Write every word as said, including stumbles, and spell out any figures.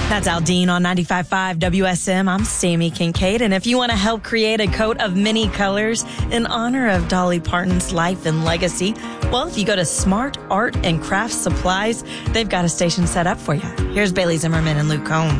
That's Aldine on ninety-five point five W S M. I'm Sammy Kincaid, and if you want to help create a coat of many colors in honor of Dolly Parton's life and legacy, well, if you go to Smart Art and Crafts Supplies, they've got a station set up for you. Here's Bailey Zimmerman and Luke Combs.